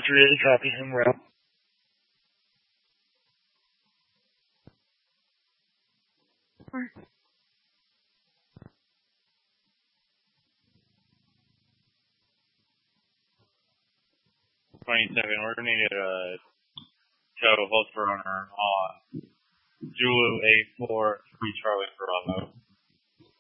really copy him well. Or 27. We're going to need a tow holster runner on Zulu 84 3 Charlie Bravo.